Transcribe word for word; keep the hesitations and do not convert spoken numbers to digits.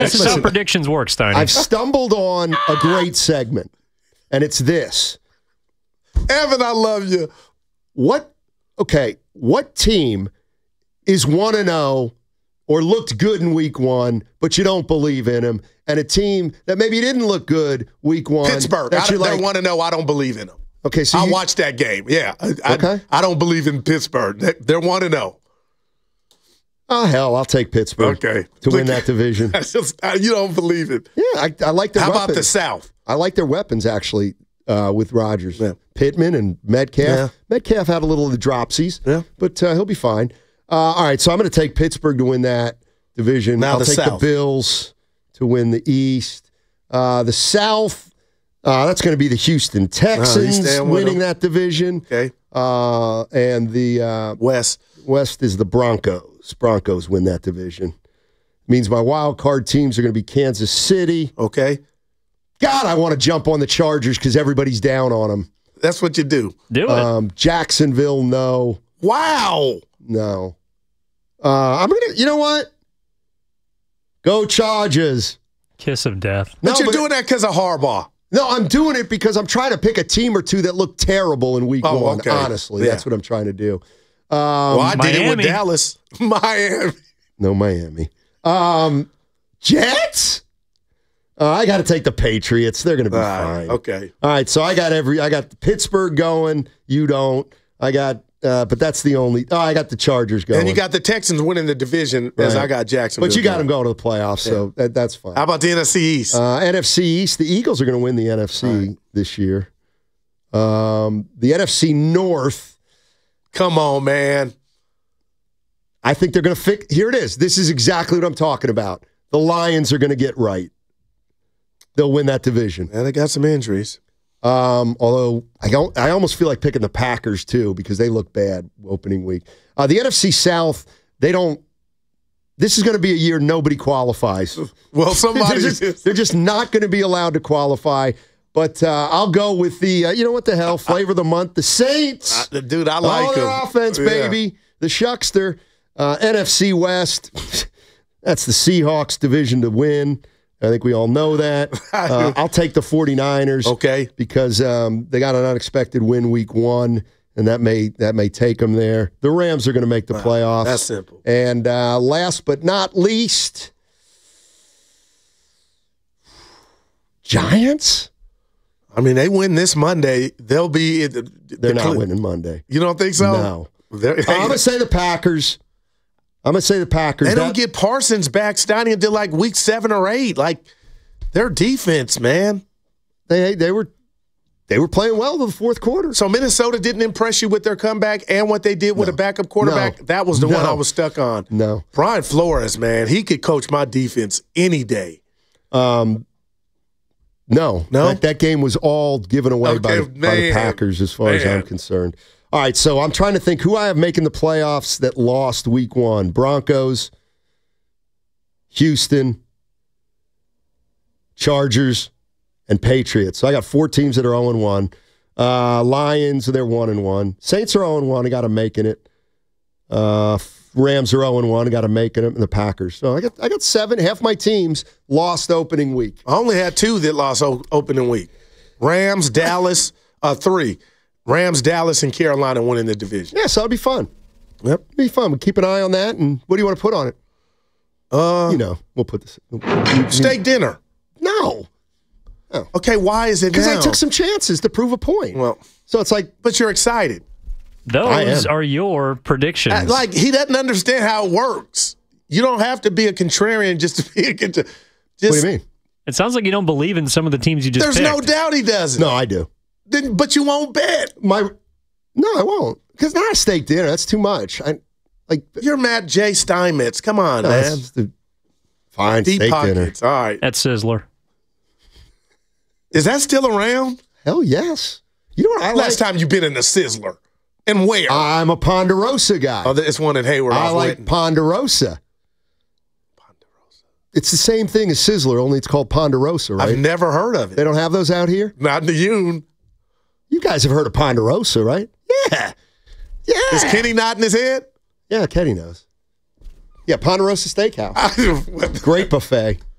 This is how predictions work, Steiny. I've stumbled on a great segment, and it's this. Evan, I love you. What, okay, what team is one and oh or looked good in week one, but you don't believe in him, and a team that maybe didn't look good week one? Pittsburgh. I, they're like, one and oh, I don't believe in them. Okay, so I you, watched that game. Yeah. I, okay. I, I don't believe in Pittsburgh. They're one and oh. Oh, hell, I'll take Pittsburgh okay. to win that division. Just, you don't believe it. Yeah, I, I like their How weapons. about the South? I like their weapons, actually, uh, with Rodgers. Yeah. Pittman and Metcalf. Yeah. Metcalf had a little of the dropsies, yeah. but uh, he'll be fine. Uh, all right, so I'm going to take Pittsburgh to win that division. Now I'll the take South. the Bills to win the East. Uh, the South, uh, that's going to be the Houston Texans oh, winning that division. Okay. Uh, and the uh, West. West is the Broncos. Broncos win that division. Means my wild card teams are going to be Kansas City. Okay. God, I want to jump on the Chargers because everybody's down on them. That's what you do. Do it. Um, Jacksonville, no. Wow. No. Uh, I'm going to, you know what? Go Chargers. Kiss of death. But No, you're but- doing that because of Harbaugh. No, I'm doing it because I'm trying to pick a team or two that look terrible in week Oh, one, okay. honestly. Yeah. That's what I'm trying to do. Um, Well, I did it with Miami. Dallas. Miami. No, Miami. Um, Jets? Uh, I got to take the Patriots. They're going to be All right, fine. okay. All right, so I got every. I got Pittsburgh going. You don't. I got, uh, but that's the only. Oh, I got the Chargers going. And you got the Texans winning the division as Right. I got Jacksonville. but you got them going. going to the playoffs, so that, that's fine. How about the N F C East? Uh, N F C East. The Eagles are going to win the N F C Right. this year. Um, the N F C North. Come on, man. I think they're going to fix. Here it is. This is exactly what I'm talking about. The Lions are going to get right. They'll win that division. And they got some injuries. Um, although I don't, I almost feel like picking the Packers too because they look bad opening week. Uh, the N F C South, they don't. This is going to be a year nobody qualifies. Well, somebody they're, just, they're just not going to be allowed to qualify. But uh, I'll go with the. Uh, you know what the hell? Flavor of the month. The Saints. Uh, dude, I like oh, their them. offense, Yeah. baby. The Shuckster. Uh, N F C West. That's the Seahawks division to win. I think we all know that. Uh, I'll take the 49ers. Okay. Because um, they got an unexpected win week one, and that may that may take them there. The Rams are going to make the playoffs. That's simple. And uh, last but not least, Giants? I mean, they win this Monday. They'll be. The, They're the not Cle- winning Monday. You don't think so? No. They're- I'm going to say the Packers. I'm going to say the Packers. They don't That- get Parsons back, Steiny, until like week seven or eight. Like, their defense, man. They they were they were playing well to the fourth quarter. So Minnesota didn't impress you with their comeback and what they did with No. a backup quarterback? No. That was the No. one I was stuck on. No. Brian Flores, man, he could coach my defense any day. Um, no, No? That, that game was all given away by, Okay, the, by the man. Packers, as far as I'm Man. concerned. All right, so I'm trying to think who I have making the playoffs that lost week one: Broncos, Houston, Chargers, and Patriots. So I got four teams that are zero and one. Uh, Lions, they're one and one. Saints are zero and one. I got them making it. Uh, Rams are zero and one. I got them making it, and the Packers. So I got I got seven. Half my teams lost opening week. I only had two that lost o- opening week. Rams, Dallas, uh, three. Rams, Dallas, and Carolina winning the division. Yeah, so it'll be fun. Yep. It'll be fun. We'll keep an eye on that. And what do you want to put on it? Uh, You know, we'll put this. you- steak dinner. No, Okay, why is it because now? I took some chances to prove a point. Well, So it's like, but you're excited. I Those am. are your predictions. Uh, Like, he doesn't understand how it works. You don't have to be a contrarian just to be a contrarian. what do you mean? it sounds like you don't believe in some of the teams you just There's picked. no doubt he doesn't. No, I do. Then, but you won't bet. My no, I won't. Because not a steak dinner. That's too much. I like You're Matt J. Steinmetz. Come on, no, man. that's just the fine Deep steak dinner. pockets. All right. At Sizzler. Is that still around? Hell yes. You know what I Last like? time you've been in the Sizzler. And where? I'm a Ponderosa guy. oh, it's one in Hayward. I off like Witten. Ponderosa. It's the same thing as Sizzler, only it's called Ponderosa, right? I've never heard of They it. don't have those out here? Not in the Union. You guys have heard of Ponderosa, right? Yeah. Yeah. Is Kenny nodding his head? Yeah, Kenny knows. Yeah, Ponderosa Steakhouse. Great buffet.